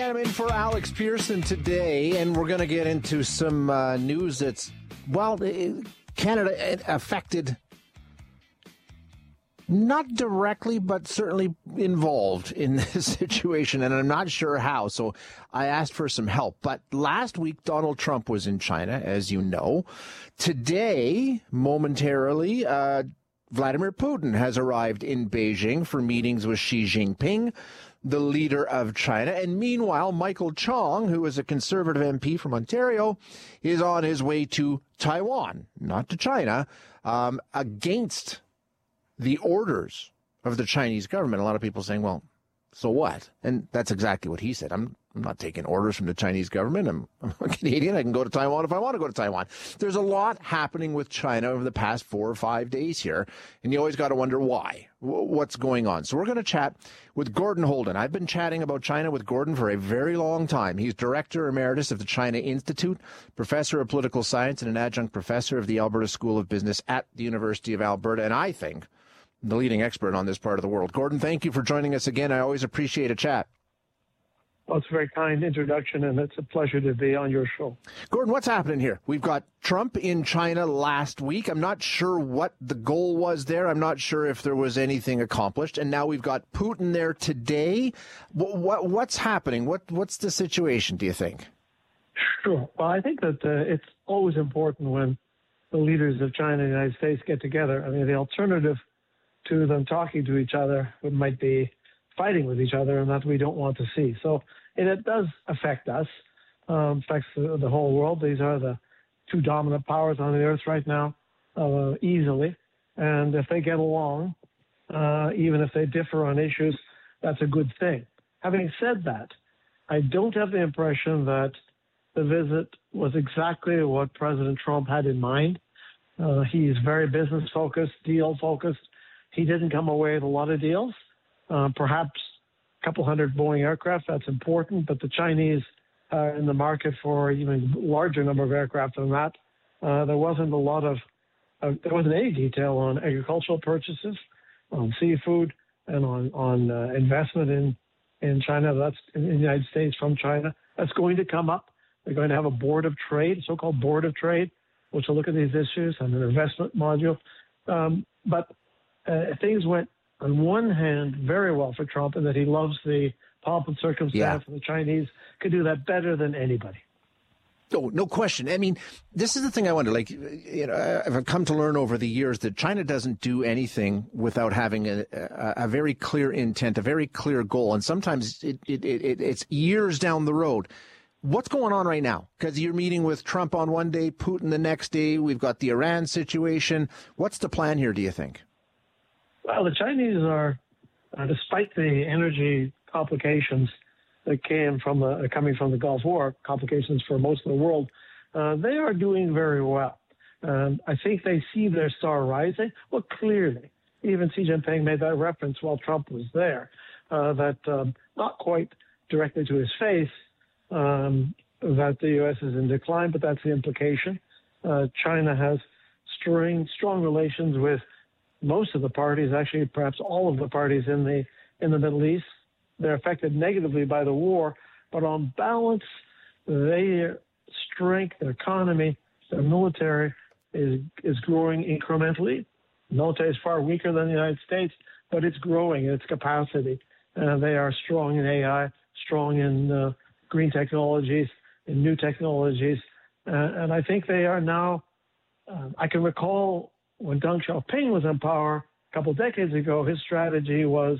I'm in for Alex Pearson today, and we're going to get into some news that's, Canada affected, not directly, but certainly involved in this situation, and I'm not sure how, so I asked for some help. But last week, Donald Trump was in China, as you know. Today, momentarily, Vladimir Putin has arrived in Beijing for meetings with Xi Jinping, the leader of China. And meanwhile, Michael Chong, who is a Conservative MP from Ontario, is on his way to Taiwan, not to China, against the orders of the Chinese government. A lot of people saying, well, so what? And that's exactly what he said. I'm not taking orders from the Chinese government. I'm a Canadian. I can go to Taiwan if I want to go to Taiwan. There's a lot happening with China over the past 4 or 5 days here, and you always got to wonder why. What's going on? So we're going to chat with Gordon Holden. I've been chatting about China with Gordon for a very long time. He's Director Emeritus of the China Institute, Professor of Political Science, and an adjunct professor of the Alberta School of Business at the University of Alberta, and I think the leading expert on this part of the world. Gordon, thank you for joining us again. I always appreciate a chat. Well, it's a very kind introduction, and it's a pleasure to be on your show. Gordon, what's happening here? We've got Trump in China last week. I'm not sure what the goal was there. I'm not sure if there was anything accomplished. And now we've got Putin there today. What's happening? What's the situation, do you think? Sure. Well, I think that it's always important when the leaders of China and the United States get together. I mean, the alternative to them talking to each other might be fighting with each other, and that we don't want to see. So it does affect us, affects the whole world. These are the two dominant powers on the earth right now, easily. And if they get along, even if they differ on issues, that's a good thing. Having said that, I don't have the impression that the visit was exactly what President Trump had in mind. He's very business-focused, deal-focused. He didn't come away with a lot of deals. Perhaps a couple hundred Boeing aircraft, that's important, but the Chinese are in the market for even larger number of aircraft than that. There wasn't any detail on agricultural purchases, on seafood, and on investment in China. That's in the United States from China. That's going to come up. They're going to have a board of trade, so-called board of trade, which will look at these issues and an investment module. But things went, on one hand, very well for Trump in that he loves the pomp and circumstance, and the Chinese could do that better than anybody. Oh, no question. I mean, this is the thing I wonder. I've come to learn over the years that China doesn't do anything without having a very clear intent, a very clear goal, and sometimes it's years down the road. What's going on right now? Because you're meeting with Trump on one day, Putin the next day. We've got the Iran situation. What's the plan here, do you think? Well, the Chinese are, despite the energy complications that coming from the Gulf War, complications for most of the world, they are doing very well. I think they see their star rising. Well, clearly, even Xi Jinping made that reference while Trump was there, that not quite directly to his face, that the U.S. is in decline, but that's the implication. China has strong relations with most of the parties, actually perhaps all of the parties in the Middle East. They're affected negatively by the war, but on balance, their strength, their economy, their military is growing incrementally. The military is far weaker than the United States, but it's growing in its capacity. They are strong in AI, strong in green technologies, in new technologies, and I think they are now. I can recall when Deng Xiaoping was in power a couple of decades ago, his strategy was